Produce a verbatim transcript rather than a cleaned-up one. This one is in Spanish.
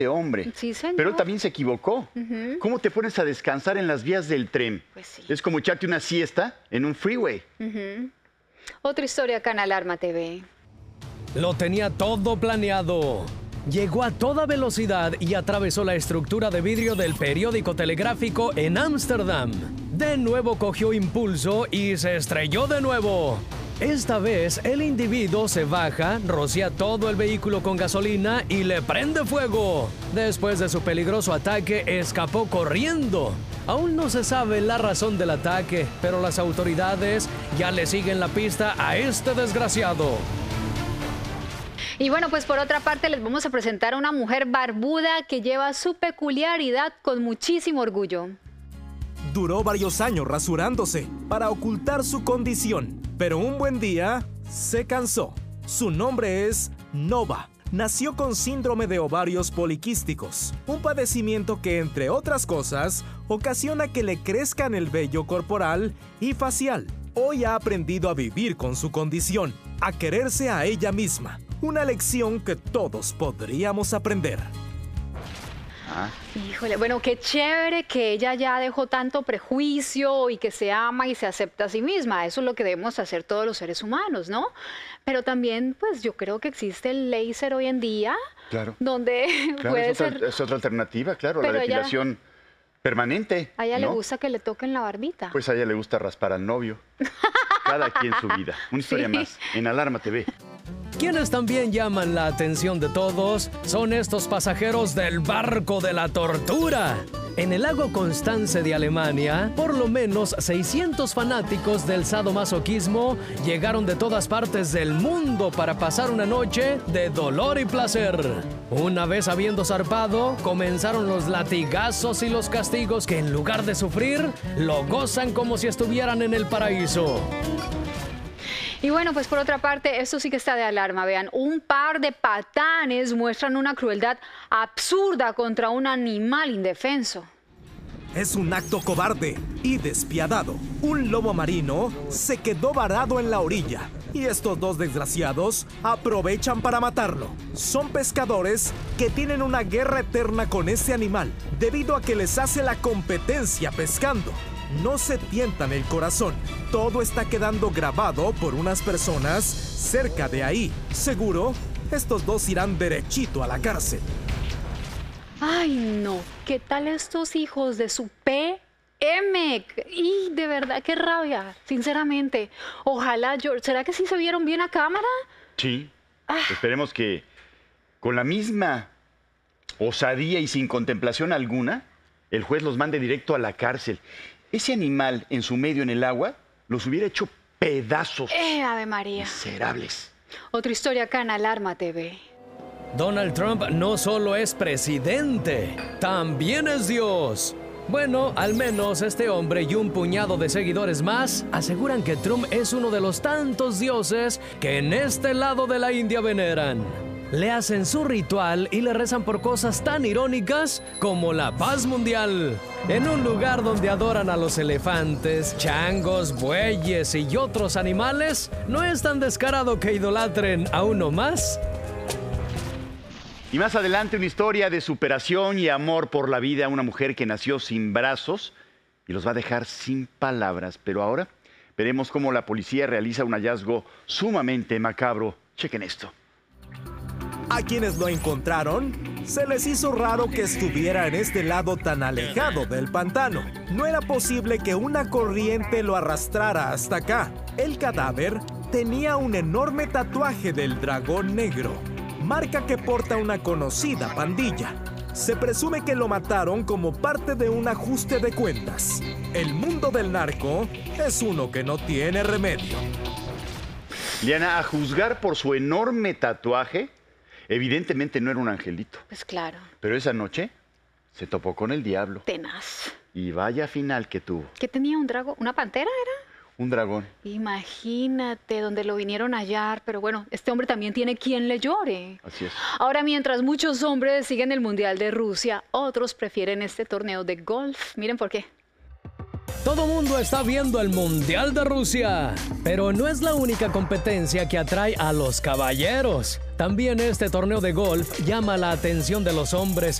hombre. Sí, señor. Pero también se equivocó. Uh-huh. ¿Cómo te pones a descansar en las vías del tren? Pues sí. Es como echarte una siesta en un freeway. Uh-huh. Otra historia acá en Alarma T V. Lo tenía todo planeado. Llegó a toda velocidad y atravesó la estructura de vidrio del periódico telegráfico en Ámsterdam. De nuevo cogió impulso y se estrelló de nuevo. Esta vez el individuo se baja, rocía todo el vehículo con gasolina y le prende fuego. Después de su peligroso ataque, escapó corriendo. Aún no se sabe la razón del ataque, pero las autoridades ya le siguen la pista a este desgraciado. Y bueno, pues por otra parte les vamos a presentar a una mujer barbuda que lleva su peculiaridad con muchísimo orgullo. Duró varios años rasurándose para ocultar su condición, pero un buen día se cansó. Su nombre es Nova. Nació con síndrome de ovarios poliquísticos, un padecimiento que, entre otras cosas, ocasiona que le crezcan el vello corporal y facial. Hoy ha aprendido a vivir con su condición, a quererse a ella misma. Una lección que todos podríamos aprender. Ah. Híjole, bueno, qué chévere que ella ya dejó tanto prejuicio y que se ama y se acepta a sí misma. Eso es lo que debemos hacer todos los seres humanos, ¿no? Pero también, pues yo creo que existe el láser hoy en día, Claro. donde Claro, puede es otra, ser... es otra alternativa, claro, Pero la ella- depilación permanente. A ella ¿no? le gusta que le toquen la barbita. Pues a ella le gusta raspar al novio. Cada quien su vida. Una historia Sí. más en Alarma T V. Quienes también llaman la atención de todos son estos pasajeros del barco de la tortura. En el lago Constance de Alemania, por lo menos seiscientos fanáticos del sadomasoquismo llegaron de todas partes del mundo para pasar una noche de dolor y placer. Una vez habiendo zarpado, comenzaron los latigazos y los castigos que en lugar de sufrir, lo gozan como si estuvieran en el paraíso. Y bueno, pues por otra parte, esto sí que está de alarma. Vean, un par de patanes muestran una crueldad absurda contra un animal indefenso. Es un acto cobarde y despiadado. Un lobo marino se quedó varado en la orilla y estos dos desgraciados aprovechan para matarlo. Son pescadores que tienen una guerra eterna con ese animal debido a que les hace la competencia pescando. No se tientan el corazón. Todo está quedando grabado por unas personas cerca de ahí. Seguro, estos dos irán derechito a la cárcel. Ay, no. ¿Qué tal estos hijos de su P M? Y de verdad, qué rabia, sinceramente. Ojalá, yo, ¿será que sí se vieron bien a cámara? Sí. Esperemos que con la misma osadía y sin contemplación alguna, el juez los mande directo a la cárcel. Ese animal en su medio en el agua los hubiera hecho pedazos. Eh, Ave María. Miserables. Otra historia acá en Alarma T V. Donald Trump no solo es presidente, también es Dios. Bueno, al menos este hombre y un puñado de seguidores más aseguran que Trump es uno de los tantos dioses que en este lado de la India veneran. Le hacen su ritual y le rezan por cosas tan irónicas como la paz mundial. En un lugar donde adoran a los elefantes, changos, bueyes y otros animales, ¿no es tan descarado que idolatren a uno más? Y más adelante una historia de superación y amor por la vida. Una mujer que nació sin brazos y los va a dejar sin palabras. Pero ahora veremos cómo la policía realiza un hallazgo sumamente macabro. Chequen esto. A quienes lo encontraron, se les hizo raro que estuviera en este lado tan alejado del pantano. No era posible que una corriente lo arrastrara hasta acá. El cadáver tenía un enorme tatuaje del dragón negro, marca que porta una conocida pandilla. Se presume que lo mataron como parte de un ajuste de cuentas. El mundo del narco es uno que no tiene remedio. Liana, a juzgar por su enorme tatuaje, evidentemente no era un angelito. Pues claro. Pero esa noche se topó con el diablo. Tenaz. Y vaya final que tuvo. ¿Qué tenía un dragón? ¿Una pantera era? Un dragón. Imagínate donde lo vinieron a hallar. Pero bueno, este hombre también tiene quien le llore. Así es. Ahora, mientras muchos hombres siguen el Mundial de Rusia, otros prefieren este torneo de golf. Miren por qué. Todo mundo está viendo el Mundial de Rusia, pero no es la única competencia que atrae a los caballeros. También este torneo de golf llama la atención de los hombres